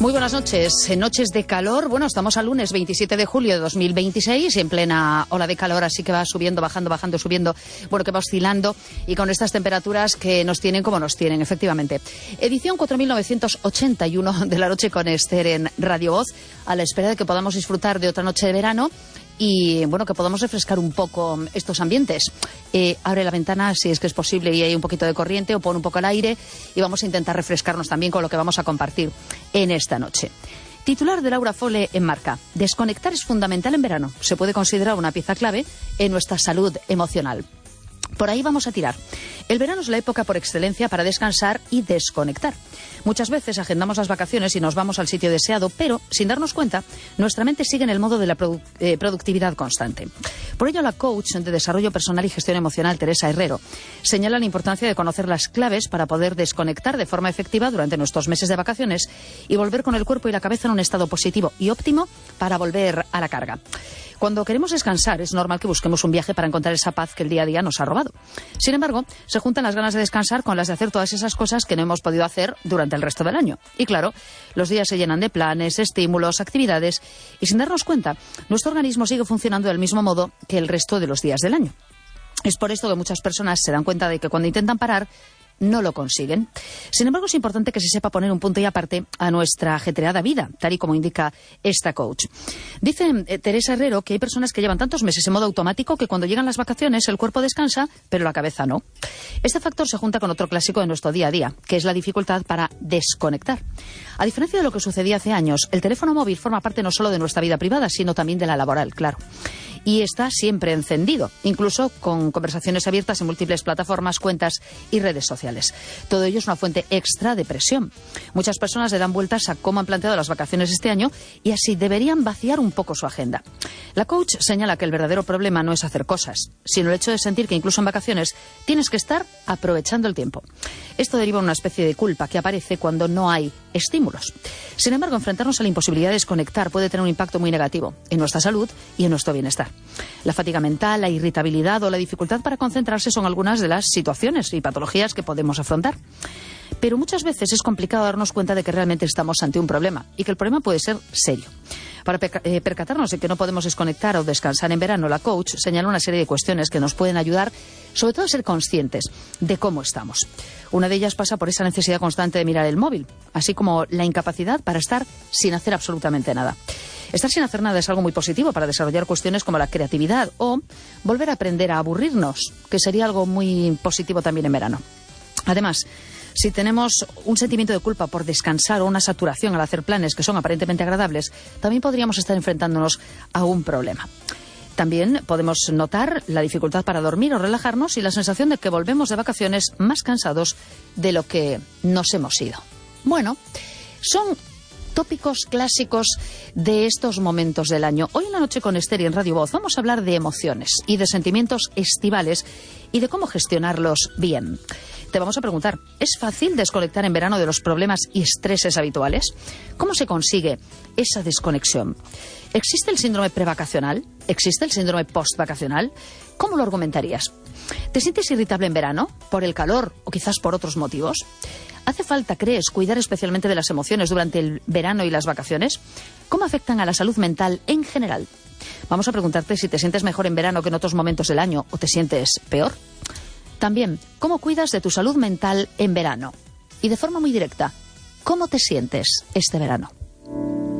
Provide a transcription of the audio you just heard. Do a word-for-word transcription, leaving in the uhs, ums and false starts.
Muy buenas noches, en noches de calor. Bueno, estamos al lunes veintisiete de julio de dos mil veintiséis y en plena ola de calor, así que va subiendo, bajando, bajando, subiendo, bueno, que va oscilando y con estas temperaturas que nos tienen como nos tienen, efectivamente. Edición cuatro mil novecientos ochenta y uno de La Noche con Esther en Radio Voz, a la espera de que podamos disfrutar de otra noche de verano y, bueno, que podamos refrescar un poco estos ambientes. Eh, abre la ventana si es que es posible y hay un poquito de corriente, o pon un poco el aire y vamos a intentar refrescarnos también con lo que vamos a compartir en esta noche. Titular de Laura Fole en Marca: desconectar es fundamental en verano. Se puede considerar una pieza clave en nuestra salud emocional. Por ahí vamos a tirar. El verano es la época por excelencia para descansar y desconectar. Muchas veces agendamos las vacaciones y nos vamos al sitio deseado, pero, sin darnos cuenta, nuestra mente sigue en el modo de la produ- eh, productividad constante. Por ello, la coach de desarrollo personal y gestión emocional, Teresa Herrero, señala la importancia de conocer las claves para poder desconectar de forma efectiva durante nuestros meses de vacaciones y volver con el cuerpo y la cabeza en un estado positivo y óptimo para volver a la carga. Cuando queremos descansar, es normal que busquemos un viaje para encontrar esa paz que el día a día nos ha robado. Sin embargo, se juntan las ganas de descansar con las de hacer todas esas cosas que no hemos podido hacer durante el resto del año. Y claro, los días se llenan de planes, estímulos, actividades, y sin darnos cuenta, nuestro organismo sigue funcionando del mismo modo que el resto de los días del año. Es por esto que muchas personas se dan cuenta de que cuando intentan parar, no lo consiguen. Sin embargo, es importante que se sepa poner un punto y aparte a nuestra ajetreada vida, tal y como indica esta coach. Dice eh, Teresa Herrero que hay personas que llevan tantos meses en modo automático que cuando llegan las vacaciones el cuerpo descansa, pero la cabeza no. Este factor se junta con otro clásico de nuestro día a día, que es la dificultad para desconectar. A diferencia de lo que sucedía hace años, el teléfono móvil forma parte no solo de nuestra vida privada, sino también de la laboral, claro. Y está siempre encendido, incluso con conversaciones abiertas en múltiples plataformas, cuentas y redes sociales. Todo ello es una fuente extra de presión. Muchas personas le dan vueltas a cómo han planteado las vacaciones este año y así deberían vaciar un poco su agenda. La coach señala que el verdadero problema no es hacer cosas, sino el hecho de sentir que incluso en vacaciones tienes que estar aprovechando el tiempo. Esto deriva en una especie de culpa que aparece cuando no hay estímulos. Sin embargo, enfrentarnos a la imposibilidad de desconectar puede tener un impacto muy negativo en nuestra salud y en nuestro bienestar. La fatiga mental, la irritabilidad o la dificultad para concentrarse son algunas de las situaciones y patologías que podemos afrontar. Pero muchas veces es complicado darnos cuenta de que realmente estamos ante un problema y que el problema puede ser serio. Para percatarnos de que no podemos desconectar o descansar en verano, la coach señala una serie de cuestiones que nos pueden ayudar, sobre todo a ser conscientes de cómo estamos. Una de ellas pasa por esa necesidad constante de mirar el móvil, así como la incapacidad para estar sin hacer absolutamente nada. Estar sin hacer nada es algo muy positivo para desarrollar cuestiones como la creatividad o volver a aprender a aburrirnos, que sería algo muy positivo también en verano. Además, si tenemos un sentimiento de culpa por descansar o una saturación al hacer planes que son aparentemente agradables, también podríamos estar enfrentándonos a un problema. También podemos notar la dificultad para dormir o relajarnos y la sensación de que volvemos de vacaciones más cansados de lo que nos hemos ido. Bueno, son tópicos clásicos de estos momentos del año. Hoy en La Noche con Esther y en Radio Voz vamos a hablar de emociones y de sentimientos estivales y de cómo gestionarlos bien. Te vamos a preguntar, ¿es fácil desconectar en verano de los problemas y estreses habituales? ¿Cómo se consigue esa desconexión? ¿Existe el síndrome prevacacional? ¿Existe el síndrome postvacacional? ¿Cómo lo argumentarías? ¿Te sientes irritable en verano? ¿Por el calor o quizás por otros motivos? ¿Hace falta, crees, cuidar especialmente de las emociones durante el verano y las vacaciones? ¿Cómo afectan a la salud mental en general? Vamos a preguntarte si te sientes mejor en verano que en otros momentos del año o te sientes peor. También, ¿cómo cuidas de tu salud mental en verano? Y de forma muy directa, ¿cómo te sientes este verano?